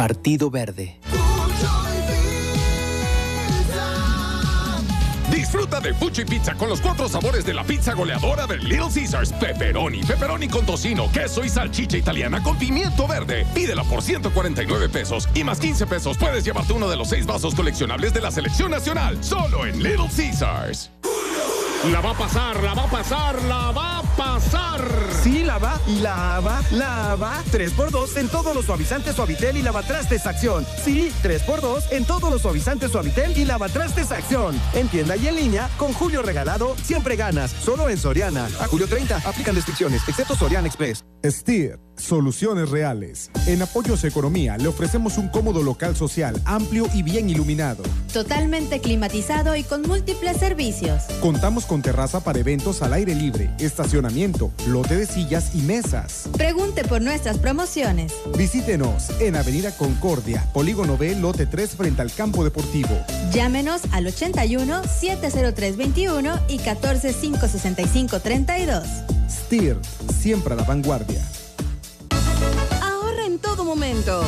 Partido Verde. Disfruta de Fucho y Pizza con los 4 sabores de la pizza goleadora de Little Caesars. Pepperoni con tocino, queso y salchicha italiana con pimiento verde. Pídela por 149 pesos y más 15 pesos puedes llevarte uno de los 6 vasos coleccionables de la selección nacional. Solo en Little Caesars. La va a pasar, la va a pasar, la va a pasar. Sí, la va. 3x2 en todos los suavizantes Suavitel y lavatrastes Acción. Sí, 3x2 en todos los suavizantes Suavitel y lavatrastes Acción. En tienda y en línea, con Julio Regalado, siempre ganas. Solo en Soriana. A julio 30, aplican restricciones, excepto Soriana Express. STIR, soluciones reales. En Apoyo a su Economía le ofrecemos un cómodo local social, amplio y bien iluminado. Totalmente climatizado y con múltiples servicios. Contamos con terraza para eventos al aire libre, estacionamiento, lote de sillas y mesas. Pregunte por nuestras promociones. Visítenos en Avenida Concordia, Polígono B, lote 3 frente al campo deportivo. Llámenos al 81-703-21 y 14-565-32. STIR, siempre a la vanguardia. Ahorra en todo momento.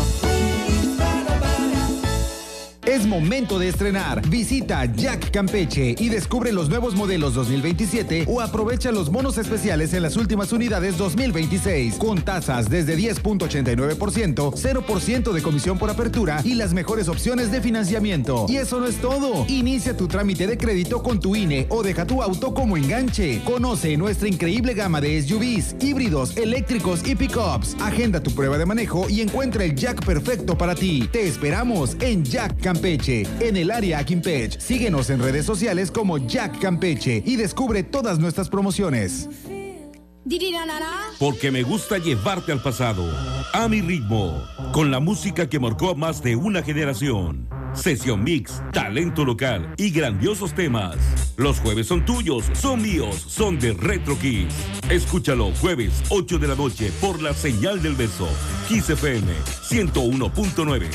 Es momento de estrenar. Visita Jack Campeche y descubre los nuevos modelos 2027 o aprovecha los bonos especiales en las últimas unidades 2026 con tasas desde 10.89%, 0% de comisión por apertura y las mejores opciones de financiamiento. Y eso no es todo. Inicia tu trámite de crédito con tu INE o deja tu auto como enganche. Conoce nuestra increíble gama de SUVs, híbridos, eléctricos y pickups. Agenda tu prueba de manejo y encuentra el Jack perfecto para ti. Te esperamos en Jack Campeche, en el área Aquimpech. Síguenos en redes sociales como Jack Campeche y descubre todas nuestras promociones. Porque me gusta llevarte al pasado, a mi ritmo, con la música que marcó a más de una generación. Sesión mix, talento local y grandiosos temas. Los jueves son tuyos, son míos, son de Retro Kiss. Escúchalo jueves 8 de la noche por la señal del beso. Kiss FM 101.9.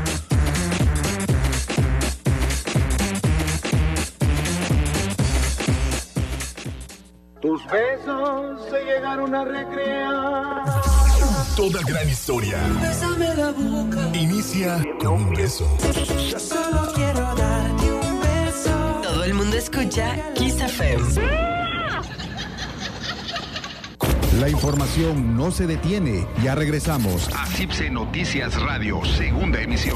Tus besos se llegaron a recrear. Toda gran historia Bésame la boca. inicia con un beso. Yo solo quiero darte un beso. Todo el mundo escucha Kiss FM. La información no se detiene. Ya regresamos a CIPSE Noticias Radio, segunda emisión.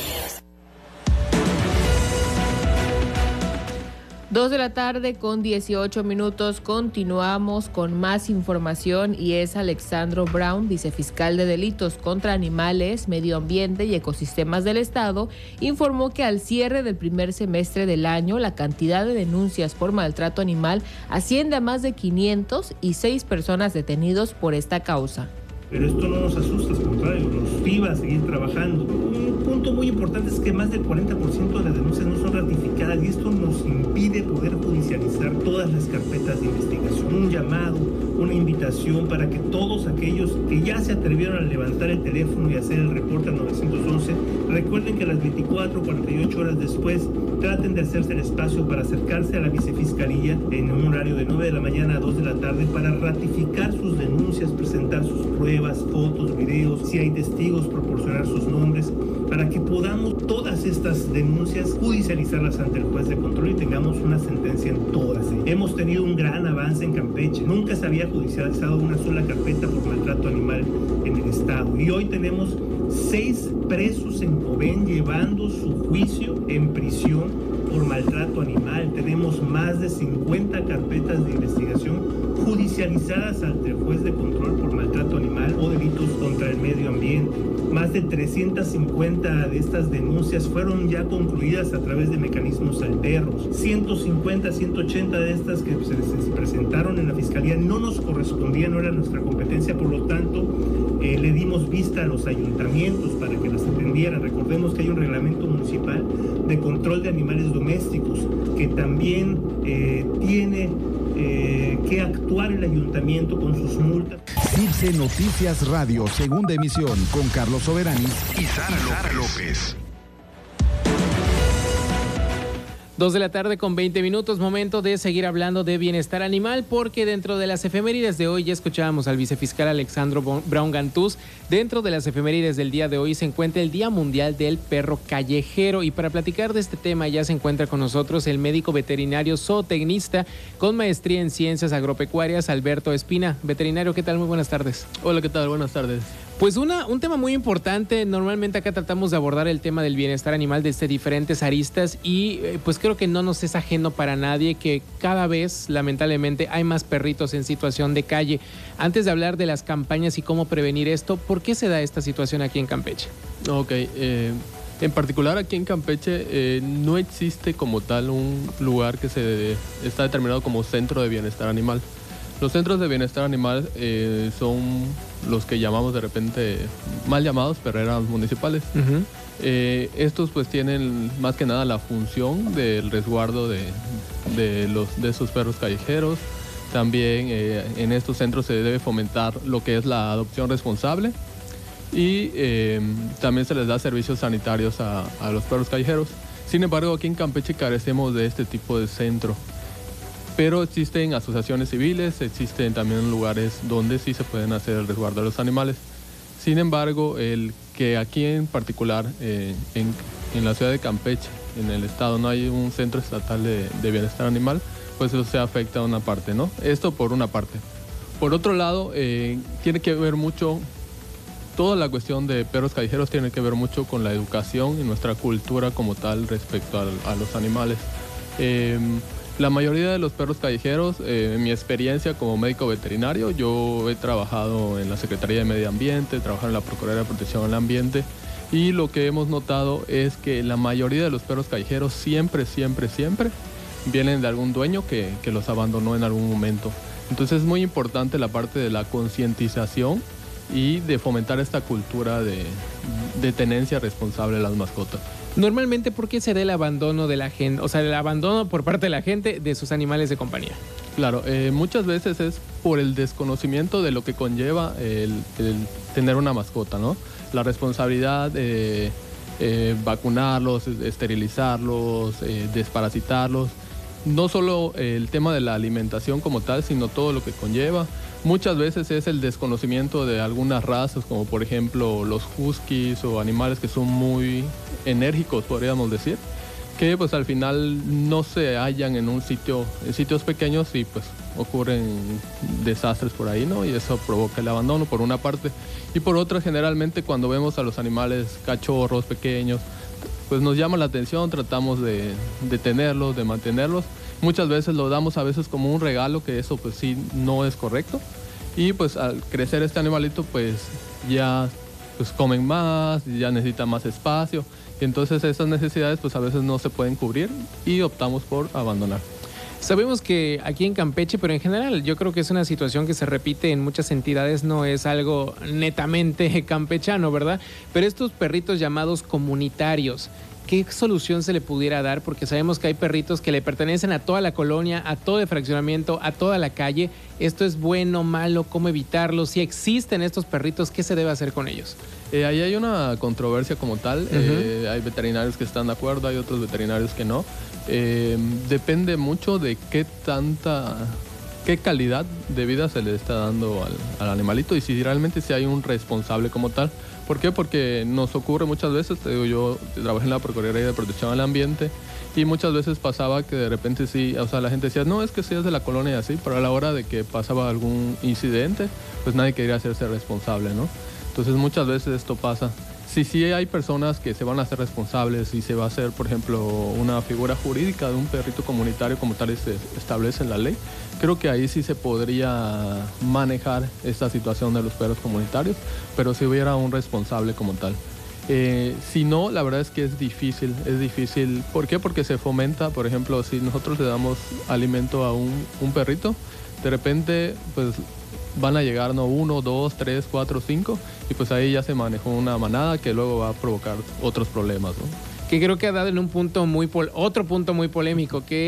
2 de la tarde con 18 minutos. Continuamos con más información y es Alexandro Brown, vicefiscal de Delitos contra Animales, Medio Ambiente y Ecosistemas del Estado, informó que al cierre del primer semestre del año, la cantidad de denuncias por maltrato animal asciende a más de 500 y 6 personas detenidos por esta causa. Pero esto no nos asusta, al contrario, nos motiva a seguir trabajando. Un punto muy importante es que más del 40% de las denuncias no son ratificadas y esto nos impide poder judicializar todas las carpetas de investigación. Un llamado, una invitación para que todos aquellos que ya se atrevieron a levantar el teléfono y hacer el reporte al 911, recuerden que a las 24 o 48 horas después traten de hacerse el espacio para acercarse a la vicefiscalía en un horario de 9 de la mañana a 2 de la tarde para ratificar sus denuncias, presentar sus pruebas, fotos, videos, si hay testigos, proporcionar sus nombres, para que podamos todas estas denuncias judicializarlas ante el juez de control y tengamos una sentencia en todas. Hemos tenido un gran avance en Campeche, nunca se había judicializado una sola carpeta por maltrato animal en el estado y hoy tenemos 6 presos en Cobén llevando su juicio en prisión por maltrato animal. Tenemos más de 50 carpetas de investigación judicializadas ante el juez de control por maltrato animal o delitos contra el medio ambiente. Más de 350 de estas denuncias fueron ya concluidas a través de mecanismos alternos. 150, 180 de estas que se presentaron en la fiscalía no nos correspondían, no era nuestra competencia, por lo tanto le dimos vista a los ayuntamientos para que las atendieran. Recordemos que hay un reglamento municipal de control de animales domésticos que también tiene que actuar el ayuntamiento con sus multas. CIPSE Noticias Radio, segunda emisión, con Carlos Soberanis y Sara López. 2:20 p.m, momento de seguir hablando de bienestar animal, porque dentro de las efemérides de hoy ya escuchábamos al vicefiscal Alexandro Brown Gantús. Dentro de las efemérides del día de hoy se encuentra el Día Mundial del Perro Callejero, y para platicar de este tema ya se encuentra con nosotros el médico veterinario zootecnista con maestría en ciencias agropecuarias, Alberto Espina. Veterinario, ¿qué tal? Muy buenas tardes. Hola, ¿qué tal? Buenas tardes. Pues un tema muy importante. Normalmente acá tratamos de abordar el tema del bienestar animal desde diferentes aristas y pues creo que no nos es ajeno para nadie que cada vez, lamentablemente, hay más perritos en situación de calle. Antes de hablar de las campañas y cómo prevenir esto, ¿por qué se da esta situación aquí en Campeche? Ok, en particular aquí en Campeche no existe como tal un lugar que está determinado como centro de bienestar animal. Los centros de bienestar animal son los que llamamos de repente mal llamados perreras municipales. Uh-huh. Estos pues tienen más que nada la función del resguardo de esos perros callejeros. También en estos centros se debe fomentar lo que es la adopción responsable y también se les da servicios sanitarios a los perros callejeros. Sin embargo, aquí en Campeche carecemos de este tipo de centro. Pero existen asociaciones civiles, existen también lugares donde sí se pueden hacer el resguardo de los animales. Sin embargo, el que aquí en particular, en la ciudad de Campeche, en el estado, no hay un centro estatal de bienestar animal, pues eso se afecta a una parte, ¿no? Esto por una parte. Por otro lado, tiene que ver mucho, toda la cuestión de perros callejeros tiene que ver mucho con la educación y nuestra cultura como tal respecto a los animales. La mayoría de los perros callejeros, en mi experiencia como médico veterinario, yo he trabajado en la Secretaría de Medio Ambiente, trabajado en la Procuraduría de Protección al Ambiente, y lo que hemos notado es que la mayoría de los perros callejeros siempre vienen de algún dueño que los abandonó en algún momento. Entonces es muy importante la parte de la concientización y de fomentar esta cultura de tenencia responsable de las mascotas. Normalmente, ¿por qué se da el abandono de la gente? O sea, el abandono por parte de la gente de sus animales de compañía. Claro, muchas veces es por el desconocimiento de lo que conlleva el tener una mascota, ¿no? La responsabilidad de vacunarlos, esterilizarlos, desparasitarlos. No solo el tema de la alimentación como tal, sino todo lo que conlleva. Muchas veces es el desconocimiento de algunas razas, como por ejemplo los huskies o animales que son muy enérgicos, podríamos decir, que pues al final no se hallan en sitios pequeños y pues ocurren desastres por ahí, ¿no? Y eso provoca el abandono por una parte. Y por otra, generalmente cuando vemos a los animales cachorros, pequeños, pues nos llama la atención, tratamos de tenerlos, de mantenerlos. Muchas veces lo damos a veces como un regalo, que eso pues sí no es correcto. Y pues al crecer este animalito pues ya pues comen más, ya necesitan más espacio. Y entonces esas necesidades pues a veces no se pueden cubrir y optamos por abandonar. Sabemos que aquí en Campeche, pero en general yo creo que es una situación que se repite en muchas entidades, no es algo netamente campechano, ¿verdad? Pero estos perritos llamados comunitarios, ¿qué solución se le pudiera dar? Porque sabemos que hay perritos que le pertenecen a toda la colonia, a todo el fraccionamiento, a toda la calle. ¿Esto es bueno, malo? ¿Cómo evitarlo? Si existen estos perritos, ¿qué se debe hacer con ellos? Ahí hay una controversia como tal. Uh-huh. Hay veterinarios que están de acuerdo, hay otros veterinarios que no. Depende mucho de qué calidad de vida se le está dando al animalito y si realmente si hay un responsable como tal. ¿Por qué? Porque nos ocurre muchas veces, te digo, yo trabajé en la Procuraduría de Protección al Ambiente y muchas veces pasaba que de repente sí, o sea, la gente decía, no, es que sí es de la colonia y así, pero a la hora de que pasaba algún incidente, pues nadie quería hacerse responsable, ¿no? Entonces muchas veces esto pasa. Sí hay personas que se van a hacer responsables y se va a hacer, por ejemplo, una figura jurídica de un perrito comunitario como tal se establece en la ley. Creo que ahí sí se podría manejar esta situación de los perros comunitarios, pero si hubiera un responsable como tal. Si no, la verdad es que es difícil. ¿Por qué? Porque se fomenta, por ejemplo, si nosotros le damos alimento a un perrito, de repente, pues van a llegar, ¿no? 1, 2, 3, 4, 5 y pues ahí ya se manejó una manada que luego va a provocar otros problemas, ¿no? Que creo que ha dado en un punto otro punto muy polémico, que es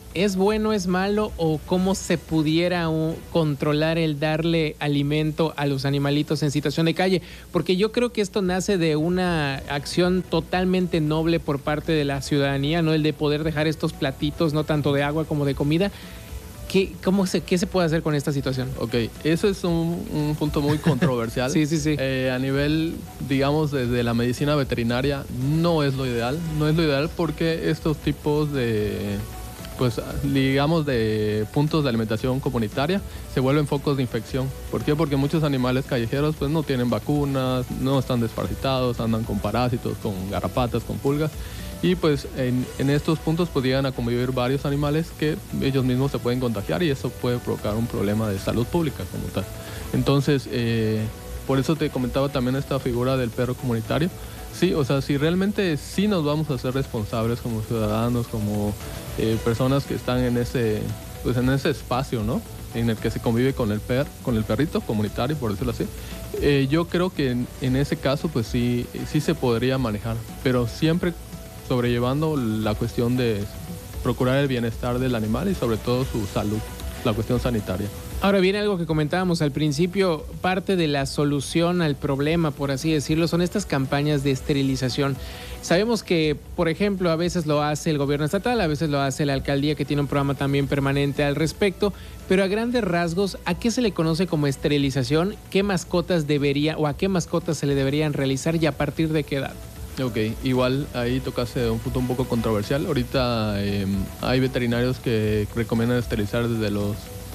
¿es bueno, es malo o cómo se pudiera controlar el darle alimento a los animalitos en situación de calle? Porque yo creo que esto nace de una acción totalmente noble por parte de la ciudadanía, ¿no? El de poder dejar estos platitos, no tanto de agua como de comida. ¿Qué se puede hacer con esta situación? Ok, eso es un punto muy controversial. Sí. A nivel, digamos, desde la medicina veterinaria, no es lo ideal. No es lo ideal porque estos tipos de, pues, digamos, de puntos de alimentación comunitaria se vuelven focos de infección. ¿Por qué? Porque muchos animales callejeros pues no tienen vacunas, no están desparasitados, andan con parásitos, con garrapatas, con pulgas. Y pues en estos puntos pues llegan a convivir varios animales que ellos mismos se pueden contagiar y eso puede provocar un problema de salud pública como tal. Entonces, por eso te comentaba también esta figura del perro comunitario. Sí, o sea, si realmente sí nos vamos a hacer responsables como ciudadanos, como personas que están en ese espacio, ¿no? En el que se convive con el perrito comunitario, por decirlo así. Yo creo que en ese caso pues sí se podría manejar, pero siempre sobrellevando la cuestión de procurar el bienestar del animal y sobre todo su salud, la cuestión sanitaria. Ahora viene algo que comentábamos al principio, parte de la solución al problema, por así decirlo, son estas campañas de esterilización. Sabemos que, por ejemplo, a veces lo hace el gobierno estatal, a veces lo hace la alcaldía, que tiene un programa también permanente al respecto, pero a grandes rasgos, ¿a qué se le conoce como esterilización? ¿Qué mascotas a qué mascotas se le deberían realizar y a partir de qué edad? Ok, igual ahí tocaste un punto un poco controversial. Ahorita hay veterinarios que recomiendan esterilizar desde los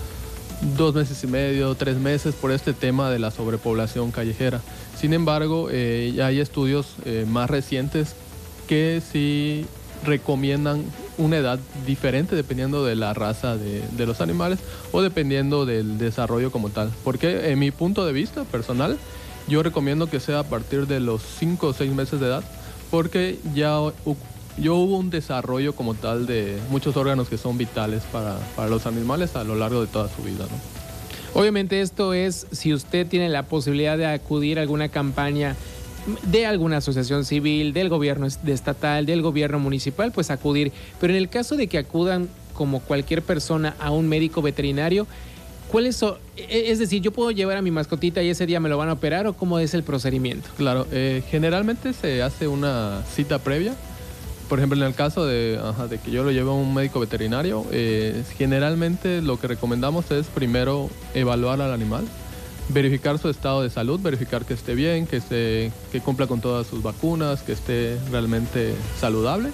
2 meses y medio, 3 meses por este tema de la sobrepoblación callejera. Sin embargo, ya hay estudios más recientes que sí recomiendan una edad diferente dependiendo de la raza de los animales o dependiendo del desarrollo como tal. Porque en mi punto de vista personal, yo recomiendo que sea a partir de los 5 o 6 meses de edad, porque ya hubo un desarrollo como tal de muchos órganos que son vitales para los animales a lo largo de toda su vida, ¿no? Obviamente esto es si usted tiene la posibilidad de acudir a alguna campaña de alguna asociación civil, del gobierno estatal, del gobierno municipal, pues acudir. Pero en el caso de que acudan como cualquier persona a un médico veterinario, ¿cuál es decir, yo puedo llevar a mi mascotita y ese día me lo van a operar o cómo es el procedimiento? Claro, generalmente se hace una cita previa. Por ejemplo, en el caso de que yo lo lleve a un médico veterinario, generalmente lo que recomendamos es primero evaluar al animal, verificar su estado de salud, verificar que esté bien, que cumpla con todas sus vacunas, que esté realmente saludable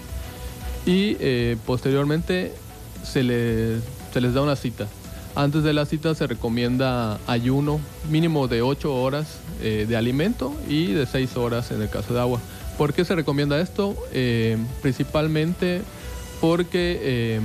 y posteriormente se les da una cita. Antes de la cita se recomienda ayuno mínimo de 8 horas de alimento y de 6 horas en el caso de agua. ¿Por qué se recomienda esto? Principalmente porque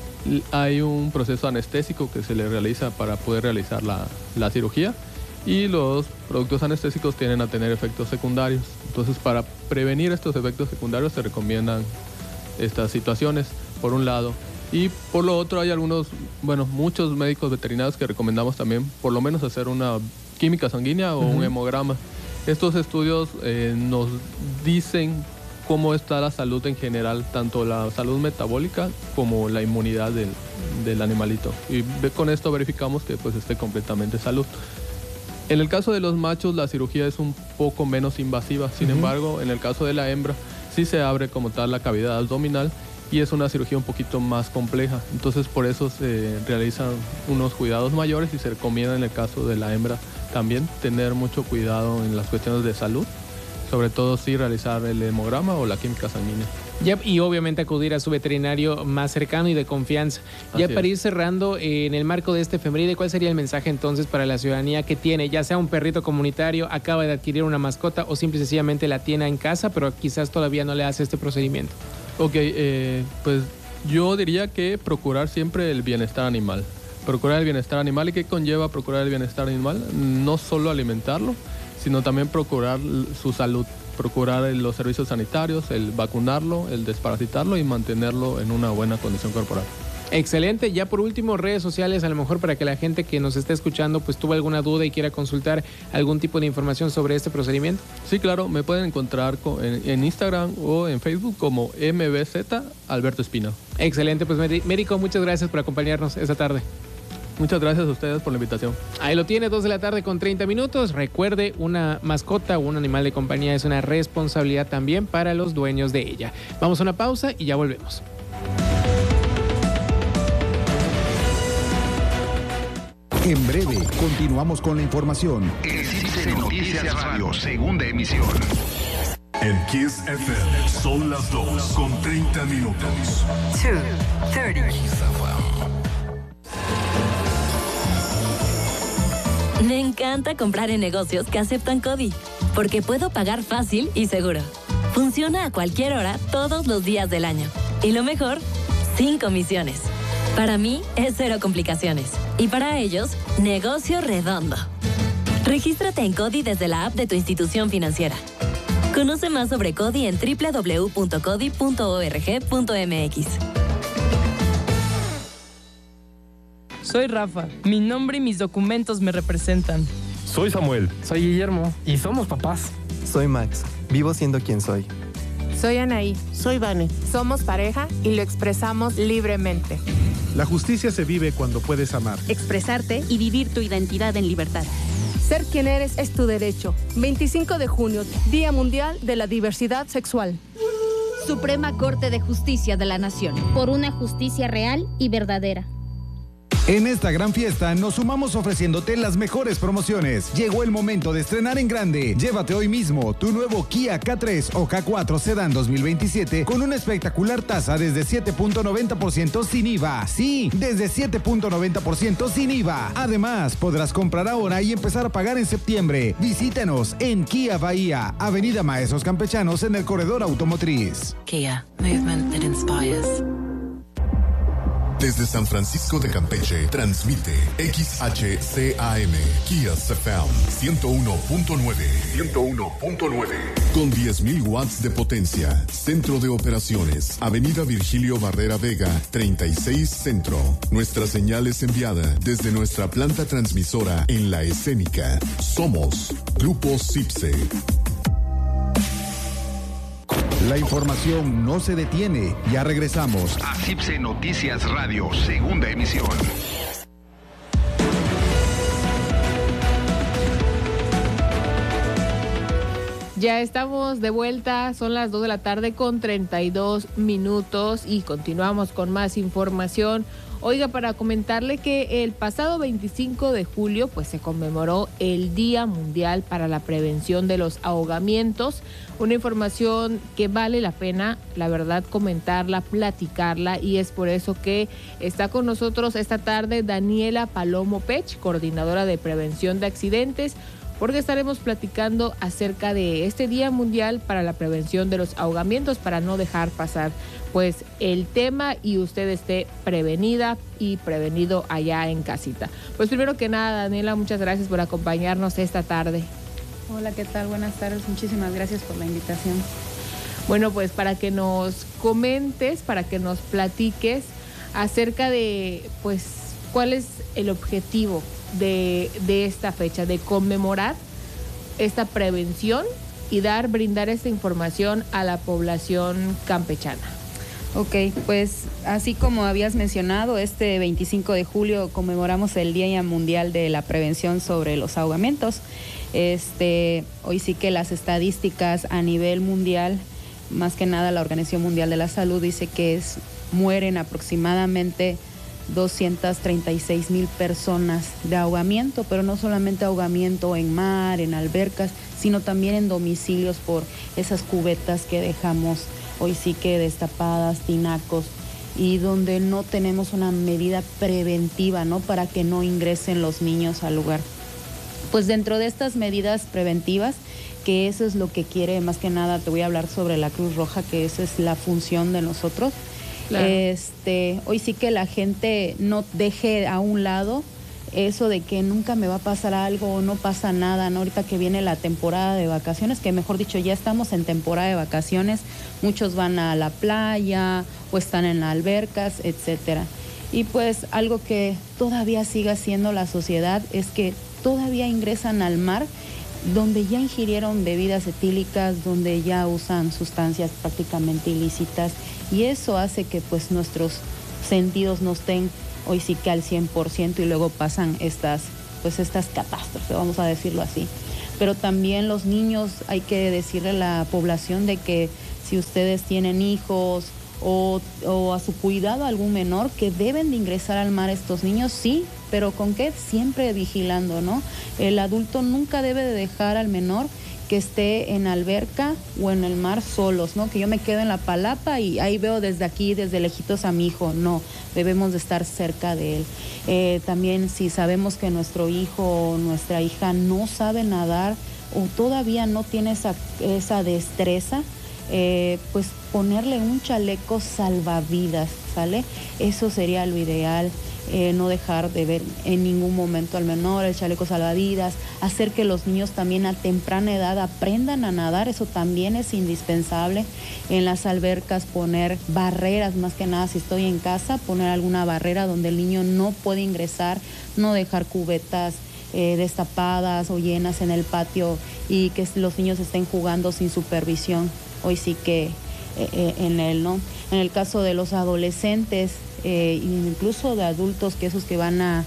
hay un proceso anestésico que se le realiza para poder realizar la cirugía y los productos anestésicos tienden a tener efectos secundarios. Entonces, para prevenir estos efectos secundarios se recomiendan estas situaciones, por un lado. Y por lo otro hay muchos médicos veterinarios que recomendamos también por lo menos hacer una química sanguínea o un hemograma. Estos estudios nos dicen cómo está la salud en general, tanto la salud metabólica como la inmunidad del animalito. Y con esto verificamos que pues esté completamente salud. En el caso de los machos la cirugía es un poco menos invasiva, sin embargo en el caso de la hembra sí se abre como tal la cavidad abdominal y es una cirugía un poquito más compleja. Entonces por eso se realizan unos cuidados mayores y se recomienda en el caso de la hembra también tener mucho cuidado en las cuestiones de salud, sobre todo sí realizar el hemograma o la química sanguínea. Y obviamente acudir a su veterinario más cercano y de confianza. Para ir cerrando, en el marco de este efeméride, ¿cuál sería el mensaje entonces para la ciudadanía que tiene, ya sea un perrito comunitario, acaba de adquirir una mascota o simple y sencillamente la tiene en casa, pero quizás todavía no le hace este procedimiento? Ok, pues yo diría que procurar siempre el bienestar animal. Procurar el bienestar animal. ¿Y qué conlleva procurar el bienestar animal? No solo alimentarlo, sino también procurar su salud, procurar los servicios sanitarios, el vacunarlo, el desparasitarlo y mantenerlo en una buena condición corporal. Excelente. Ya por último, redes sociales, a lo mejor para que la gente que nos esté escuchando pues tuvo alguna duda y quiera consultar algún tipo de información sobre este procedimiento. Sí, claro, me pueden encontrar en Instagram o en Facebook como MBZ Alberto Espina. Excelente, pues médico, muchas gracias por acompañarnos esta tarde. Muchas gracias a ustedes por la invitación. Ahí lo tiene, 2 de la tarde con 30 minutos. Recuerde, una mascota o un animal de compañía es una responsabilidad también para los dueños de ella. Vamos a una pausa y ya volvemos. En breve, continuamos con la información. Existe Noticias Radio, segunda emisión. En Kiss FM son las 2 con 30 minutos. 2:30. Me encanta comprar en negocios que aceptan CODI, porque puedo pagar fácil y seguro. Funciona a cualquier hora, todos los días del año. Y lo mejor, sin comisiones. Para mí es cero complicaciones. Y para ellos, negocio redondo. Regístrate en CODI desde la app de tu institución financiera. Conoce más sobre CODI en www.codi.org.mx. Soy Rafa. Mi nombre y mis documentos me representan. Soy Samuel. Soy Guillermo. Y somos papás. Soy Max. Vivo siendo quien soy. Soy Anaí. Soy Vane. Somos pareja y lo expresamos libremente. La justicia se vive cuando puedes amar, expresarte y vivir tu identidad en libertad. Ser quien eres es tu derecho. 25 de junio, Día Mundial de la Diversidad Sexual. Suprema Corte de Justicia de la Nación. Por una justicia real y verdadera. En esta gran fiesta nos sumamos ofreciéndote las mejores promociones. Llegó el momento de estrenar en grande. Llévate hoy mismo tu nuevo Kia K3 o K4 Sedan 2027 con una espectacular tasa desde 7.90% sin IVA. Sí, desde 7.90% sin IVA. Además, podrás comprar ahora y empezar a pagar en septiembre. Visítanos en Kia Bahía, Avenida Maestros Campechanos en el Corredor Automotriz. Kia, movement that inspires. Desde San Francisco de Campeche, transmite XHCAM, Kia FM 101.9. Con 10.000 watts de potencia. Centro de operaciones, Avenida Virgilio Barrera Vega, 36 Centro. Nuestra señal es enviada desde nuestra planta transmisora en La Escénica. Somos Grupo CIPSE. La información no se detiene. Ya regresamos. A CIPSE Noticias Radio, segunda emisión. Ya estamos de vuelta, son las 2 de la tarde con 32 minutos y continuamos con más información. Oiga, para comentarle que el pasado 25 de julio pues se conmemoró el Día Mundial para la Prevención de los Ahogamientos, una información que vale la pena, la verdad, comentarla, platicarla, y es por eso que está con nosotros esta tarde Daniela Palomo Pech, coordinadora de prevención de accidentes, porque estaremos platicando acerca de este Día Mundial para la Prevención de los Ahogamientos, para no dejar pasar pues el tema y usted esté prevenida y prevenido allá en casita. Pues primero que nada, Daniela, muchas gracias por acompañarnos esta tarde. Hola, ¿qué tal? Buenas tardes, muchísimas gracias por la invitación. Bueno, pues para que nos comentes, para que nos platiques acerca de pues cuál es el objetivo de esta fecha, de conmemorar esta prevención y brindar esta información a la población campechana. Ok, pues así como habías mencionado, este 25 de julio conmemoramos el Día Mundial de la Prevención sobre los Ahogamientos. Hoy sí que las estadísticas a nivel mundial, más que nada la Organización Mundial de la Salud dice que mueren aproximadamente 236,000 personas de ahogamiento, pero no solamente ahogamiento en mar, en albercas, sino también en domicilios por esas cubetas que dejamos hoy sí que destapadas, tinacos, y donde no tenemos una medida preventiva, ¿no?, para que no ingresen los niños al lugar. Pues dentro de estas medidas preventivas, que eso es lo que quiere, más que nada te voy a hablar sobre la Cruz Roja, que esa es la función de nosotros. Claro. Hoy sí que la gente no deje a un lado eso de que nunca me va a pasar algo o no pasa nada, ¿no? Ahorita que viene la temporada de vacaciones, que mejor dicho ya estamos en temporada de vacaciones, muchos van a la playa o están en las albercas, etcétera. Y pues algo que todavía sigue haciendo la sociedad es que todavía ingresan al mar donde ya ingirieron bebidas etílicas, donde ya usan sustancias prácticamente ilícitas, y eso hace que pues nuestros sentidos no estén hoy sí que al 100%, y luego pasan estas catástrofes, vamos a decirlo así. Pero también los niños, hay que decirle a la población de que si ustedes tienen hijos o a su cuidado algún menor, que deben de ingresar al mar estos niños, sí, pero ¿con qué? Siempre vigilando, ¿no? El adulto nunca debe de dejar al menor que esté en alberca o en el mar solos, ¿no? Que yo me quedo en la palapa y ahí veo desde aquí, desde lejitos a mi hijo. No, debemos de estar cerca de él. También si sabemos que nuestro hijo o nuestra hija no sabe nadar o todavía no tiene esa destreza, pues ponerle un chaleco salvavidas, ¿sale? Eso sería lo ideal. No dejar de ver en ningún momento al menor, el chaleco salvavidas, hacer que los niños también a temprana edad aprendan a nadar, eso también es indispensable. En las albercas poner barreras, más que nada si estoy en casa, poner alguna barrera donde el niño no puede ingresar, no dejar cubetas destapadas o llenas en el patio y que los niños estén jugando sin supervisión. Hoy sí que en él, ¿no? En el caso de los adolescentes, incluso de adultos, que esos que van a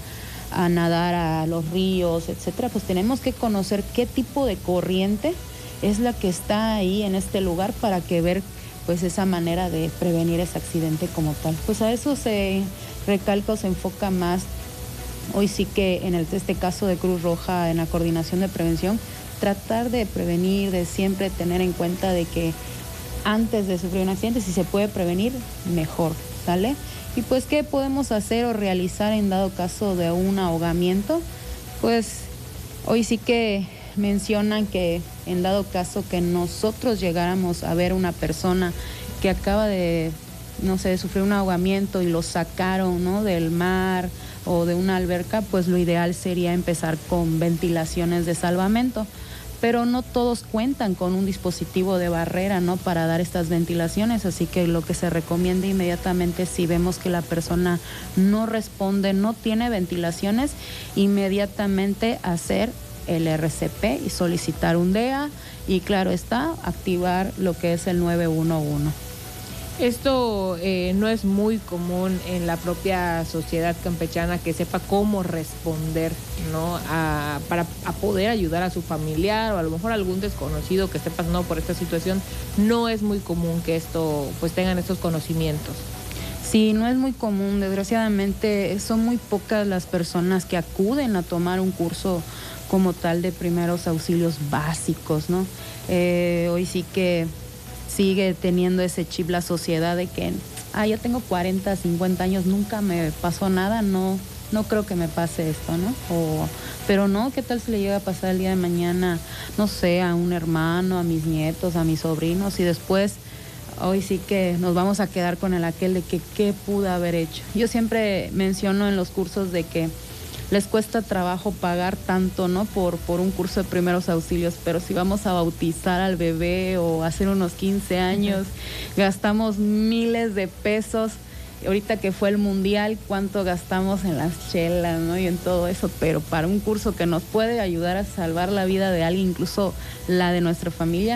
nadar a los ríos, etcétera, pues tenemos que conocer qué tipo de corriente es la que está ahí en este lugar para que ver pues esa manera de prevenir ese accidente como tal. Pues a eso se recalca o se enfoca más hoy sí que en este caso de Cruz Roja, en la coordinación de prevención, tratar de prevenir, de siempre tener en cuenta de que antes de sufrir un accidente, si se puede prevenir, mejor, ¿sale? Y pues, ¿qué podemos hacer o realizar en dado caso de un ahogamiento? Pues, hoy sí que mencionan que en dado caso que nosotros llegáramos a ver una persona que acaba de, no sé, sufrir un ahogamiento y lo sacaron, ¿no?, del mar o de una alberca, pues lo ideal sería empezar con ventilaciones de salvamento. Pero no todos cuentan con un dispositivo de barrera, ¿no?, para dar estas ventilaciones, así que lo que se recomienda inmediatamente, si vemos que la persona no responde, no tiene ventilaciones, inmediatamente hacer el RCP y solicitar un DEA y, claro está, activar lo que es el 911. Esto no es muy común en la propia sociedad campechana, que sepa cómo responder, ¿no?, para poder ayudar a su familiar o a lo mejor algún desconocido que esté pasando por esta situación. No es muy común que esto, pues, tengan estos conocimientos. Sí, no es muy común. Desgraciadamente son muy pocas las personas que acuden a tomar un curso como tal de primeros auxilios básicos, ¿no? Hoy sí que sigue teniendo ese chip la sociedad de que, ya tengo 40, 50 años, nunca me pasó nada, no creo que me pase esto, ¿no? Pero no, ¿qué tal si le llega a pasar el día de mañana, no sé, a un hermano, a mis nietos, a mis sobrinos, y después, hoy sí que nos vamos a quedar con el aquel de que qué pude haber hecho? Yo siempre menciono en los cursos de que les cuesta trabajo pagar tanto, ¿no?, por un curso de primeros auxilios, pero si vamos a bautizar al bebé o hacer unos 15 años, gastamos miles de pesos. Ahorita que fue el mundial, ¿cuánto gastamos en las chelas, ¿no?, y en todo eso? Pero para un curso que nos puede ayudar a salvar la vida de alguien, incluso la de nuestra familia,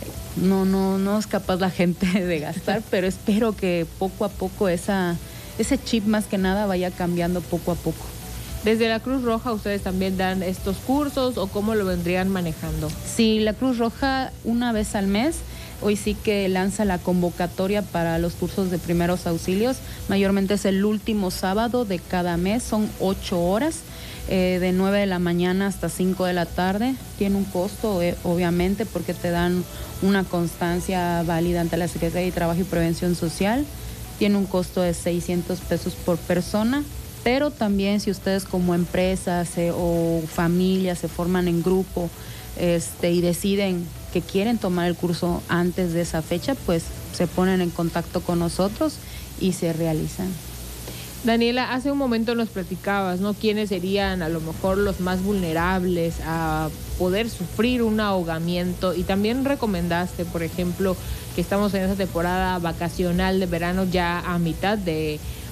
no es capaz la gente de gastar, pero espero que poco a poco ese chip más que nada vaya cambiando poco a poco. ¿Desde la Cruz Roja ustedes también dan estos cursos o cómo lo vendrían manejando? Sí, la Cruz Roja una vez al mes, hoy sí que lanza la convocatoria para los cursos de primeros auxilios. Mayormente es el último sábado de cada mes, son 8 horas, de 9 de la mañana hasta 5 de la tarde. Tiene un costo, obviamente, porque te dan una constancia válida ante la Secretaría de Trabajo y Prevención Social. Tiene un costo de 600 pesos por persona. Pero también si ustedes como empresas o familias se forman en grupo y deciden que quieren tomar el curso antes de esa fecha, pues se ponen en contacto con nosotros y se realizan. Daniela, hace un momento nos platicabas, ¿no?, quiénes serían a lo mejor los más vulnerables a poder sufrir un ahogamiento, y también recomendaste, por ejemplo, que estamos en esa temporada vacacional de verano ya a mitad de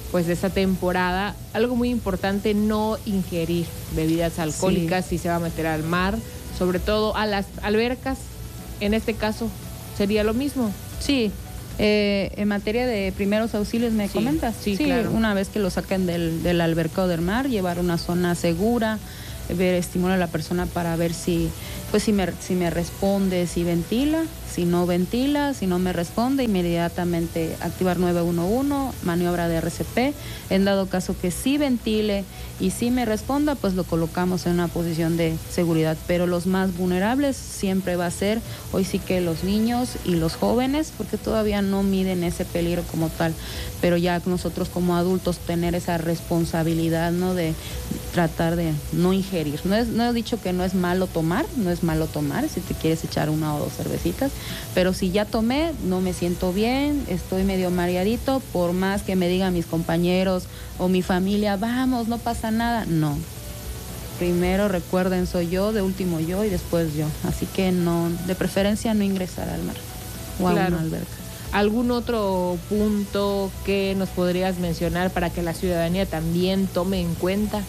pues de esta temporada. Algo muy importante, no ingerir bebidas alcohólicas si se va a meter al mar, sobre todo a las albercas. En este caso sería lo mismo. Sí. En materia de primeros auxilios, ¿me comentas? Sí, claro. Una vez que lo saquen del alberca o del mar, llevar una zona segura, estimular a la persona para ver si me responde, si ventila, si no ventila, si no me responde, inmediatamente activar 911, maniobra de RCP. En dado caso que sí ventile y sí me responda, pues lo colocamos en una posición de seguridad. Pero los más vulnerables siempre va a ser, hoy sí que los niños y los jóvenes, porque todavía no miden ese peligro como tal. Pero ya nosotros como adultos tener esa responsabilidad, ¿no? De tratar de no ingerir. No he dicho que no es malo tomar si te quieres echar 1 o 2 cervecitas, pero si ya tomé, no me siento bien, estoy medio mareadito, por más que me digan mis compañeros o mi familia, vamos, no pasa nada, no. Primero recuerden, soy yo, de último yo y después yo. Así que no, de preferencia no ingresar al mar o a una alberca. ¿Algún otro punto que nos podrías mencionar para que la ciudadanía también tome en cuenta?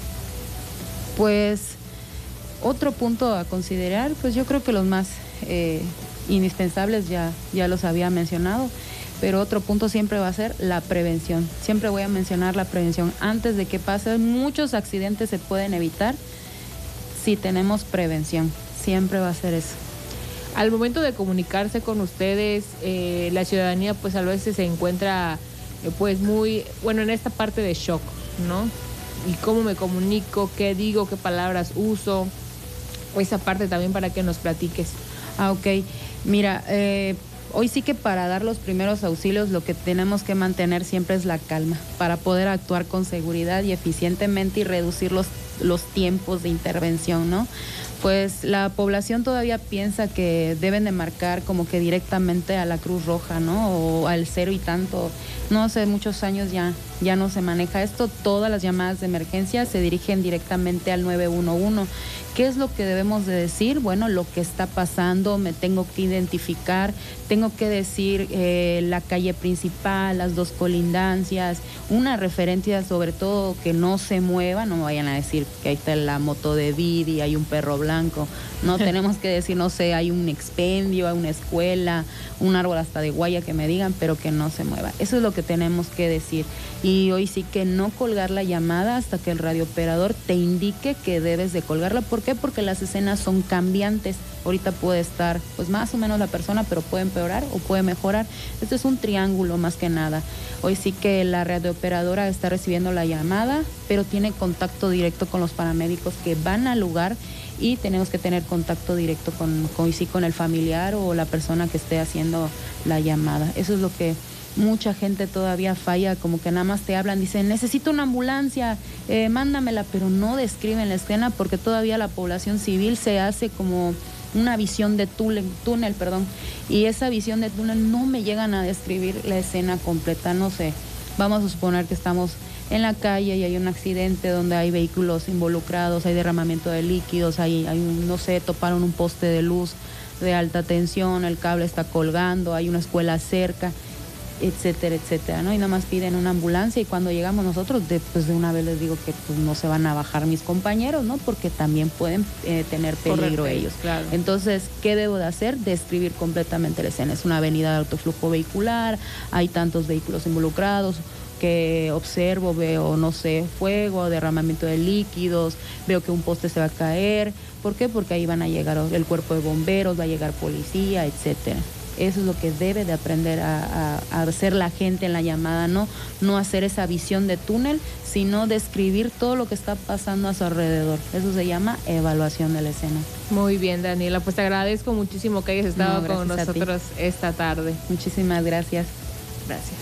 Pues otro punto a considerar, pues yo creo que los más indispensables ya los había mencionado, pero otro punto siempre va a ser la prevención. Siempre voy a mencionar la prevención. Antes de que pase, muchos accidentes se pueden evitar si tenemos prevención. Siempre va a ser eso. Al momento de comunicarse con ustedes, la ciudadanía pues a veces se encuentra pues muy, bueno, en esta parte de shock, ¿no? Y cómo me comunico, qué digo, qué palabras uso, esa parte también para que nos platiques. Ok, mira, hoy sí que para dar los primeros auxilios lo que tenemos que mantener siempre es la calma, para poder actuar con seguridad y eficientemente y reducir los tiempos de intervención, ¿no? Pues la población todavía piensa que deben de marcar como que directamente a la Cruz Roja, ¿no? O al 0 y tanto. No sé, muchos años ya no se maneja esto. Todas las llamadas de emergencia se dirigen directamente al 911. ¿Qué es lo que debemos de decir? Bueno, lo que está pasando, me tengo que identificar, tengo que decir la calle principal, las 2 colindancias, una referencia sobre todo que no se mueva, no vayan a decir que ahí está la moto de Didi, hay un perro blanco, no tenemos que decir, no sé, hay un expendio, hay una escuela, un árbol hasta de guaya que me digan, pero que no se mueva. Eso es lo que tenemos que decir. Y hoy sí que no colgar la llamada hasta que el radiooperador te indique que debes de colgarla. ¿Por qué? Porque las escenas son cambiantes. Ahorita puede estar pues más o menos la persona, pero puede empeorar o puede mejorar. Esto es un triángulo más que nada. Hoy sí que la radiooperadora está recibiendo la llamada, pero tiene contacto directo con los paramédicos que van al lugar y tenemos que tener contacto directo con el familiar o la persona que esté haciendo la llamada. Eso es lo que mucha gente todavía falla, como que nada más te hablan, dicen, necesito una ambulancia, mándamela, pero no describen la escena porque todavía la población civil se hace como una visión de túnel, y esa visión de túnel no me llegan a describir la escena completa, no sé. Vamos a suponer que estamos en la calle y hay un accidente donde hay vehículos involucrados, hay derramamiento de líquidos, no sé, toparon un poste de luz de alta tensión, el cable está colgando, hay una escuela cerca, etcétera, etcétera, ¿no? Y nada más piden una ambulancia y cuando llegamos nosotros, de una vez les digo que pues no se van a bajar mis compañeros, ¿no? Porque también pueden tener peligro ellos. Claro. Entonces, ¿qué debo de hacer? Describir completamente la escena. Es una avenida de alto flujo vehicular, hay tantos vehículos involucrados, que observo, veo, no sé, fuego, derramamiento de líquidos, veo que un poste se va a caer. ¿Por qué? Porque ahí van a llegar el cuerpo de bomberos, va a llegar policía, etcétera. Eso es lo que debe de aprender a hacer la gente en la llamada, no hacer esa visión de túnel, sino describir todo lo que está pasando a su alrededor. Eso se llama evaluación de la escena. Muy bien, Daniela, pues te agradezco muchísimo que hayas estado con nosotros esta tarde. Muchísimas gracias. Gracias.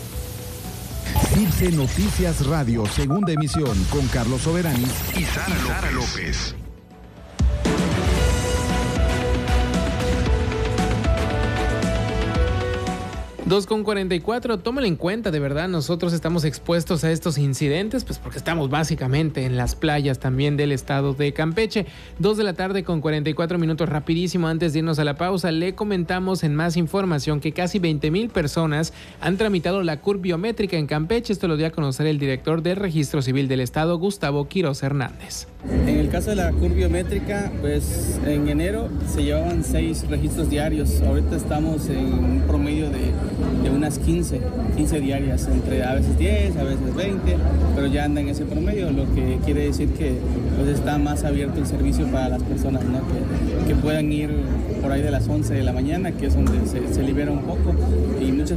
CIRSE Noticias Radio, segunda emisión, con Carlos Soberanis y Sara López. 2:44, tómalo en cuenta, de verdad, nosotros estamos expuestos a estos incidentes, pues porque estamos básicamente en las playas también del estado de Campeche. 2:44 rapidísimo antes de irnos a la pausa, le comentamos en más información que casi 20,000 personas han tramitado la CURP biométrica en Campeche. Esto lo dio a conocer el director del Registro Civil del Estado, Gustavo Quiroz Hernández. En el caso de la CURP biométrica, pues en enero se llevaban 6 registros diarios. Ahorita estamos en un promedio de unas 15 diarias, entre a veces 10, a veces 20, pero ya anda en ese promedio, lo que quiere decir que pues está más abierto el servicio para las personas, ¿no? que puedan ir por ahí de las 11 de la mañana, que es donde se libera un poco, y muchas